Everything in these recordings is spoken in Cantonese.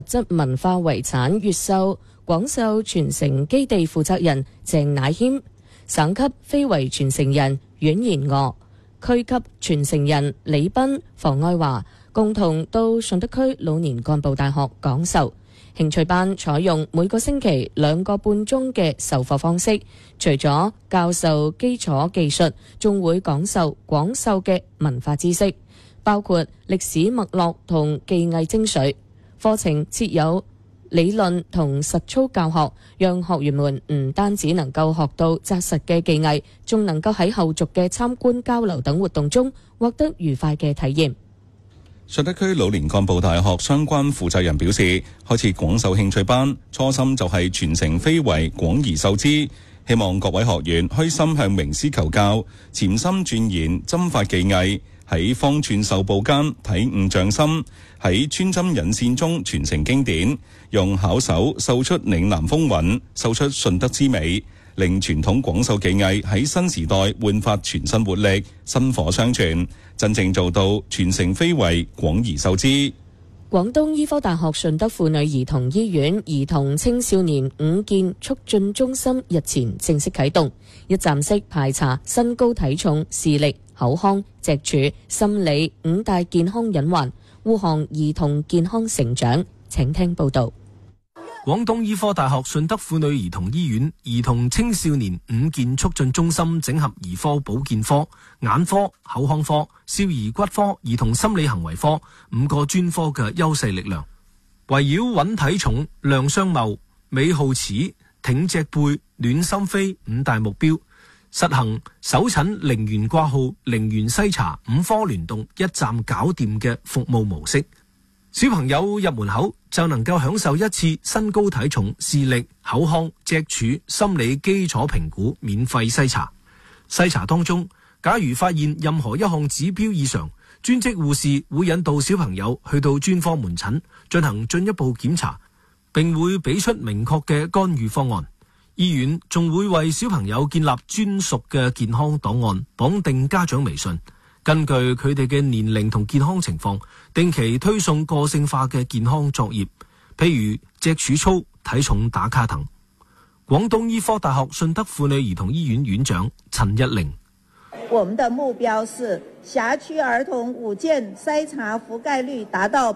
質文化遺產越秀廣繡傳承基地負責人鄭乃謙、省級非遺傳承人阮延娥、區級傳承人李斌、房愛華共同到順德區老年幹部大學講授。興趣班採用每個星期2個半鐘嘅授課方式，除咗教授基礎技術，仲會講授廣繡嘅文化知識，包括歷史脈絡同技藝精髓。課程設有理論同實操教學，讓學員們唔單止能夠學到紮實嘅技藝，仲能夠喺後續嘅參觀交流等活動中獲得愉快嘅體驗。 順德區老年幹部大學相關負責人表示，開設廣繡興趣班，初心就係傳承非遺，廣而授之，希望各位學員虛心向名師求教，潛心鑽研針法技藝，喺方寸繡布間體悟匠心，喺穿針引線中傳承經典，用巧手繡出嶺南風韻，繡出順德之美，令傳統廣繡技藝喺新時代煥發全新活力，薪火相傳，真正做到傳承非遺，廣而授之。 廣東醫科大學順德婦女兒童醫院兒童青少年5健促進中心日前正式啟動，一站式排查身高體重、視力、口腔、脊柱、心理5大健康隱患，護航兒童健康成長。請聽報道。 廣東醫科大學順德婦女兒童醫院兒童青少年5健促進中心整合兒科保健科、眼科、口腔科、少兒骨科、兒童心理行為科5個專科嘅優勢力量，圍繞穩體重、亮相貌、美皓齒、挺脊背、暖心扉5大目標，實行首診0元掛號、0元篩查5科聯動一站搞掂嘅服務模式。小朋友入門口就能夠享受一次身高體重、視力、口腔、脊柱、心理基礎評估免費篩查。篩查當中，假如發現任何一項指標異常，專職護士會引導小朋友去到專科門診進行進一步檢查，並會俾出明確嘅干預方案。醫院仲會為小朋友建立專屬嘅健康檔案，綁定家長微信，根據佢哋嘅年齡同健康情況，定期推送個性化嘅健康作業，譬如脊柱操、體重打卡等。廣東醫科大學順德婦女兒童醫院院長陳一玲： 我們的目標是轄區兒童5健篩查覆蓋率達到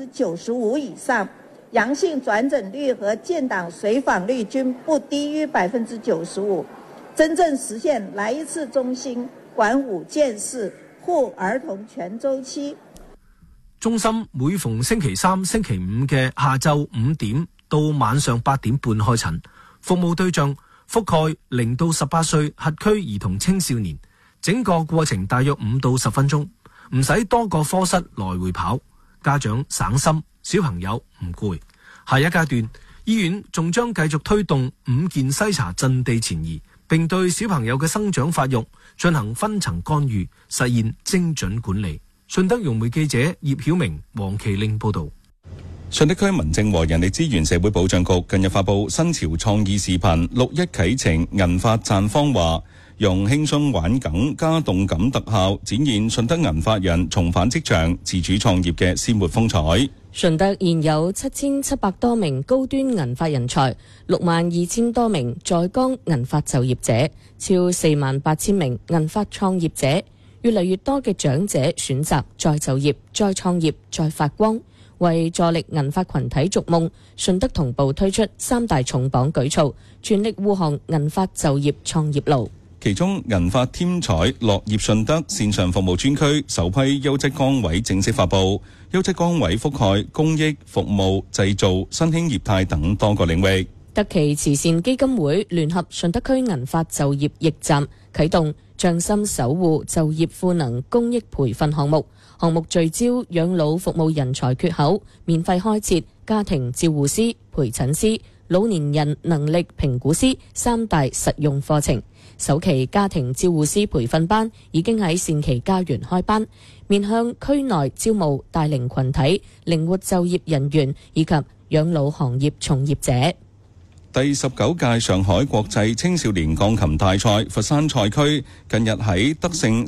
95%以上，陽性轉診率和建檔隨訪率均不低於95%，真正實現來一次中心管5健事，護兒童全周期。 中心每逢星期3、星期5嘅下晝5點到晚上8點半開診，服務對象覆蓋0到18歲轄區兒童青少年，整個過程大約5到10分鐘，唔使多個科室來回跑，家長省心，小朋友唔攰。下一階段，醫院仲將繼續推動5健篩查陣地前移，並對小朋友嘅生長發育進行分層干預，實現精準管理。順德融媒記者葉曉明、黃麒麟報道。 順德區民政和人力資源社會保障局近日發布新潮創意視頻6·1啟程銀髮綻芳華，用輕鬆玩梗加動感特效，展現順德銀髮人重返職場、自主創業嘅鮮活風采。 順德現有7700多名高端銀髮人才，62000多名在崗銀髮就業者，超48000名銀髮創業者。越嚟越多嘅長者選擇再就業、再創業、再發光。為助力銀髮群體續夢，順德同步推出3大重磅舉措，全力護航銀髮就業創業路。 其中，銀髮添彩樂業順德線上服務專區首批優質崗位正式發布，優質崗位覆蓋公益、服務、製造、新興業態等多個領域。 特旗慈善基金會聯合順德區銀髮就業驛站啟動匠心守護就業賦能公益培訓項目，項目聚焦養老服務人才缺口，免費開設家庭照護師、陪診師、老年人能力評估師3大實用課程。首期家庭照護師培訓班已經喺善期家園開班，面向區內招募大齡群體、靈活就業人員以及養老行業從業者。 第19屆上海國際青少年鋼琴大賽佛山賽區近日喺德勝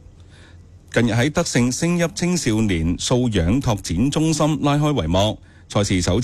星邑青少年素養拓展中心拉開帷幕， 賽事首